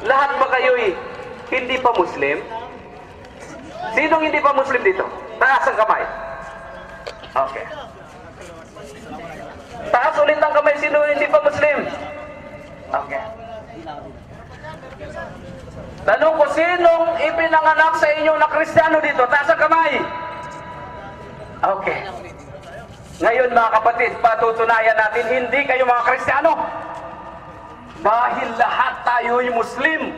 Lahat ba kayo'y hindi pa Muslim? Sinong hindi pa Muslim dito? Taas ang kamay. Okay. Taas ulit ang kamay. Sino hindi pa Muslim? Okay. Tanong ko, sinong ipinanganak sa inyo na Kristiyano dito? Taas ang kamay. Okay. Ngayon mga kapatid, patutunayan natin hindi kayo mga Kristiyano. Dahil lahat tayo'y Muslim.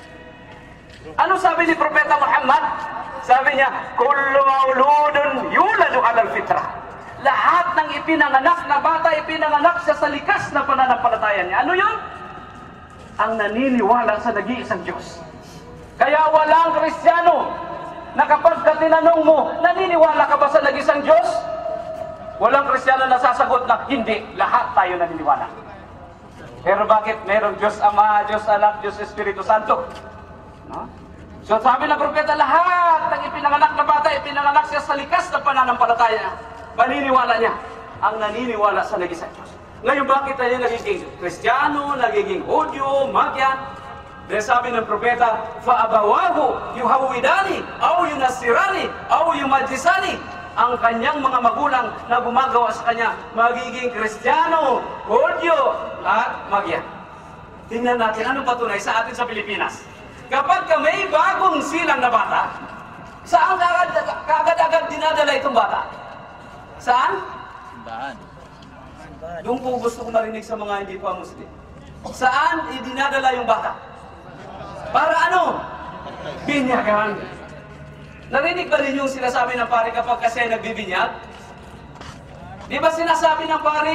Ano sabi ni Propeta Muhammad? Sabi niya, kullu mauludun yuladu alal fitrah. Lahat ng ipinanganak na bata, ipinanganak siya sa likas na pananampalataya niya. Ano yun? Ang naniniwala sa nag-iisang Diyos. Kaya walang Kristiyano na kapag tinanong mo, naniniwala ka ba sa nag-iisang Diyos? Walang Kristiyano na sasagot na, hindi. Lahat tayo naniniwala. Pero bakit merong Diyos Ama, Diyos Anak, Diyos Espiritu Santo? No? So sabi ng propeta, lahat ng ipinanganak na bata, ipinanganak siya sa likas na pananampalataya. Paniniwala niya ang naniniwala sa nag-iisang Diyos. Ngayon bakit tayo nagiging Kristiyano, nagiging Hudyo, Magyan? Dahil sabi ng propeta, fa'abawahu yuhawidani, aw yunasirani, aw yumajisani. Ang kanyang mga magulang na gumagawa sa kanya, magiging Kristiyano, Hudyo, at Magyan. Tingnan natin, anong patunay sa atin sa Pilipinas? Kapag may bagong silang na bata, saan kaagad-agad dinadala itong bata? Saan? Simbahan. Yung po gusto ko marinig sa mga hindi pa Muslim. Saan idinadala yung bata? Para ano? Binyagan. Narinig ba rin yung sinasabi ng pari kapag kasi nagbibinyag? Di ba sinasabi ng pari,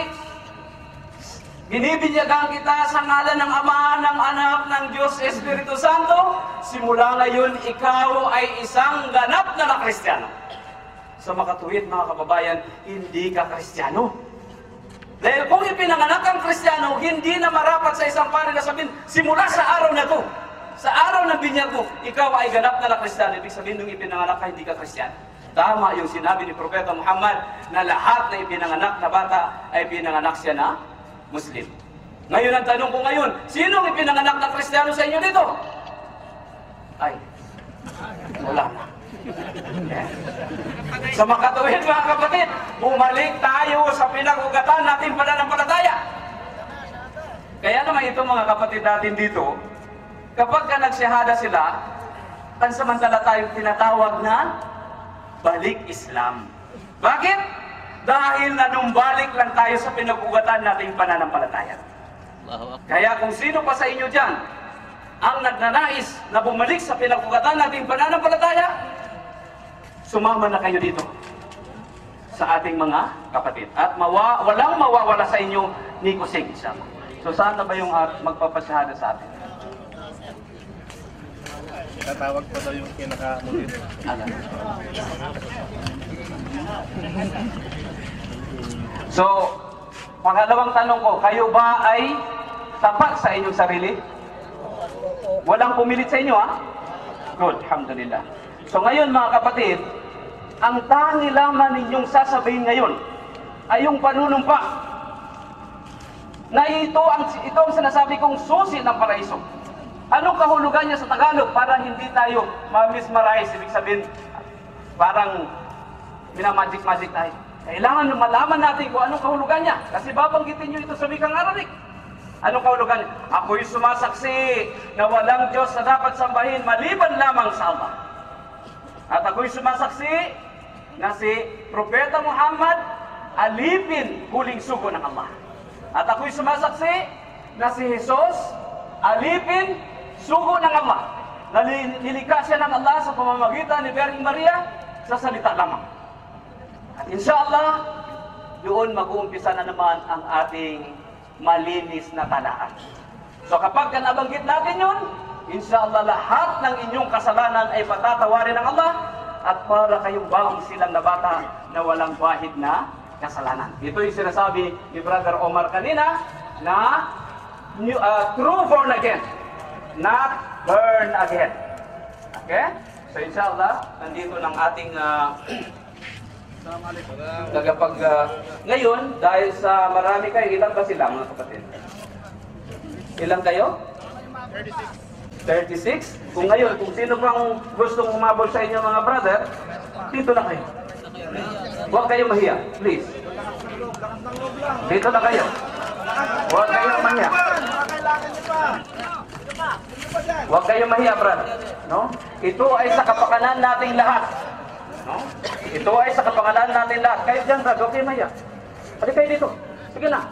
binibinyagan kita sa ngalan ng Ama, ng Anak, ng Diyos, Espiritu Santo. Simula ngayon, ikaw ay isang ganap na Kristiyano. Sa makatuwid, mga kababayan, hindi ka Kristiyano. Dahil kung ipinanganak ang Kristiyano, hindi na marapat sa isang pari na sabihin, simula sa araw na to, sa araw ng binyag mo, ikaw ay ganap na Kristiyano. Ibig sabihin, nung ipinanganak ka, hindi ka Kristiyano. Tama yung sinabi ni Propeta Muhammad na lahat na ipinanganak na bata ay pinanganak siya na Muslim. Ngayon ang tanong ko ngayon, sinong ipinanganak na Kristiyano sa inyo dito? Ay, wala na. Yeah. Sa makatuwid mga kapatid, bumalik tayo sa pinag-ugatan natin pananampalataya. Kaya naman itong mga kapatid natin dito, kapag ka nagsihada sila, pansamantala tayong tinatawag na balik Islam. Bakit? Dahil nanumbalik lang tayo sa pinag-ugatan nating pananampalataya. Kaya kung sino pa sa inyo dyan ang nagnanais na bumalik sa pinag-ugatan nating pananampalataya, sumama na kayo dito sa ating mga kapatid. At walang mawawala sa inyo ni Kusing Isama. So saan na ba yung magpapasyahada sa atin? Tatawag pa daw yung kinakamulit. So, pangalawang tanong ko, kayo ba ay tapat sa inyong sarili? Walang pumilit sa inyo, ha? Good, alhamdulillah. So ngayon mga kapatid, ang tangi lamang ninyong sasabihin ngayon ay yung panunumpa na ito ang sinasabi kong susi ng paraiso. Anong kahulugan niya sa Tagalog para hindi tayo ma-mesmerize? Ibig sabihin, parang minamagic-magic tayo. Kailangan malaman natin kung anong kahulugan niya. Kasi babanggitin niyo ito sa wikang Arabic. Anong kahulugan niya? Ako'y sumasaksi na walang Diyos na dapat sambahin maliban lamang sa Allah. At ako'y sumasaksi na si Propeta Muhammad alipin huling sugo ng Allah. At ako'y sumasaksi na si Jesus alipin sugo ng Allah. Nilikha siya ng Allah sa pamamagitan ni Birhing Maria sa salita lamang. At inshallah, doon mag-uumpisa na naman ang ating malinis na talaan. So kapag nabanggit natin yun, inshallah lahat ng inyong kasalanan ay patatawarin ng Allah at para kayong bagong silang na bata na walang bahid na kasalanan. Ito yung sinasabi ni Brother Omar kanina na true born again, not burn again. Okay? So inshallah, nandito ng ating ngayon, dahil sa marami kayo, ilan ba sila mga kapatid? Ilan kayo? 36. Kung ngayon, kung sino pang gustong umabol sa inyo mga brother, dito na kayo. Huwag kayong mahiya, please. Dito na kayo. Huwag kayong mahiya. Huwag kayong mahiya, brother. No? Ito ay sa kapakanan nating lahat. No? Ito ay sa kapakanan natin lahat. Kayo dyan, brother, huwag kayong mahiya. Halika kayo dito. Sige na.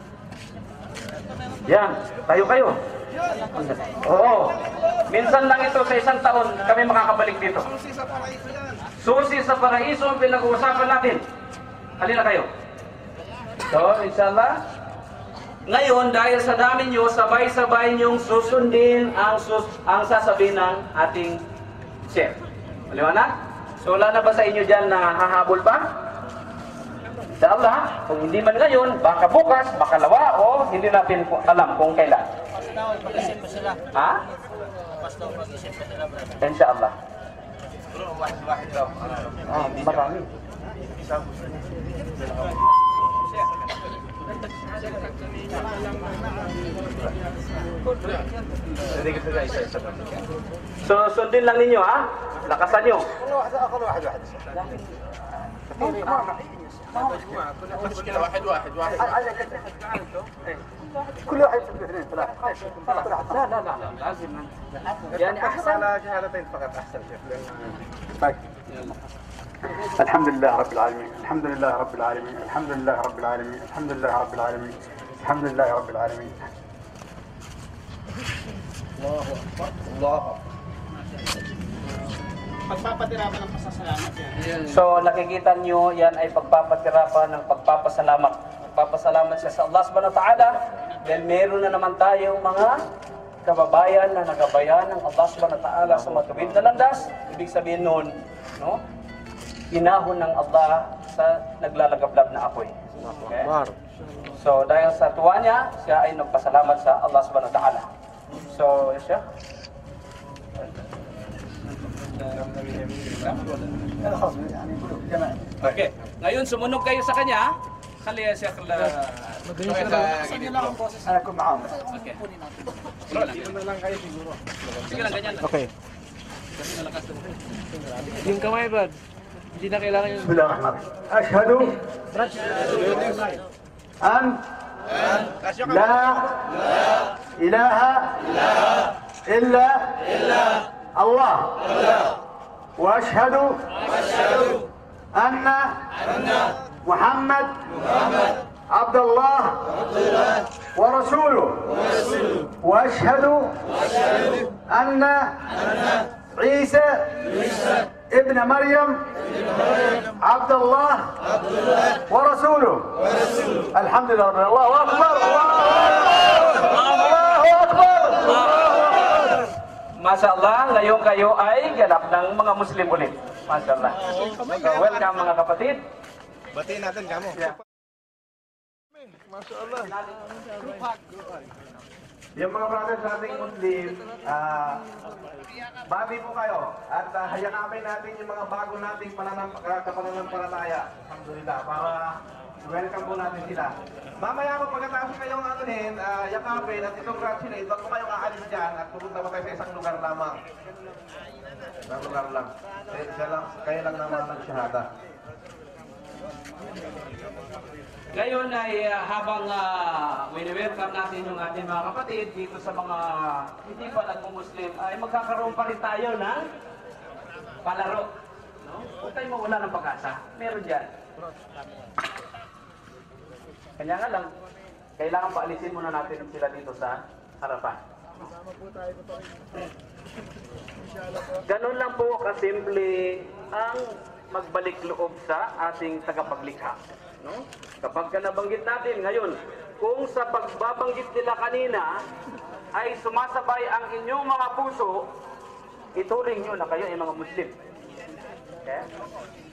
Yan, tayo. Oo. Minsan lang ito sa isang taon kami makakabalik dito. Susi sa paraiso ang pinag-uusapan natin. Halina kayo. So, inshallah. Ngayon, dahil sa dami nyo, sabay-sabay nyong susundin ang sasabihin ng ating chef. Maliwanag? So, wala na ba sa inyo dyan na hahabol pa? Inshallah, kung hindi man ngayon, baka bukas, baka lawa, o hindi natin alam kung kailan. Ha? Inshallah. Marami. So, sundin lang ninyo, ha? Lakasan nyo. مشكلة واحد كل واحد يسبح اثنين ثلاثة لا لازم يعني احسن على شهادتين فقط أحسن شيخ. طيب. الحمد لله رب العالمين الحمد لله رب العالمين الحمد لله رب العالمين الحمد لله رب العالمين الحمد لله رب العالمين. الله أكبر الله أكبر. Pagpapatirapan ng pasasalamat yan. So nakikita nyo, yan ay pagpapatirapan ng pagpapasalamat. Pagpapasalamat siya sa Allah subhanahu wa ta'ala dahil meron na naman tayong mga kababayan na nagabayan ng Allah subhanahu wa ta'ala sa matuwid na landas. Ibig sabihin nun, no? Hinahon ng Allah sa naglalagablab na apoy. Okay? So dahil sa tuwa niya, siya ay nagpasalamat sa Allah subhanahu wa ta'ala. So, siya. Okay. Ngayon sumunod kayo sa kanya. Khali ya Sheikh أنا أكون معاهم. Okay. Sige lang ganyan lang. Okay. Yung kamay, Brad. Hindi na kailangan yung... بسم الله الرحمن الرحيم. أشهد أن لا إله إلا الله وأشهد أن محمد عبد الله ورسوله وأشهد أن عيسى ابن مريم عبد الله ورسوله الحمد لله رب العالمين. الله أكبر الله أكبر. Masya Allah, ngayon kayo ay ganap ng mga Muslim ulit. Masya Allah. So, welcome mga kapatid. Batiin natin kamu. Masya Allah. Yung mga brothers nating Muslim, babi po kayo at hayakapin natin yung mga bago nating kapananampalataya. Alhamdulillah, para welcome po natin sila. Mamaya po pagkatapos kayong anuhin, yakapin at i-congratulate, ba't po kayong aalis dyan at pupunta po tayo sa isang lugar lamang. Isang lugar lang. Kayo lang naman nagsyahada. Ngayon ay habang wini-welcome natin yung ating mga kapatid dito sa mga hindi pa nagmo-Muslim, ay magkakaroon pa rin tayo ng palaro. No? Huwag tayo mawala ng pag-asa. Meron dyan. Kanya nga lang, kailangan paalisin muna natin sila dito sa harapan. Ganun lang po kasimple ang magbalik loob sa ating tagapaglikha. No? Kapag nabanggit natin ngayon, kung sa pagbabanggit nila kanina ay sumasabay ang inyong mga puso, ituring nyo na kayo ay mga Muslim. Okay?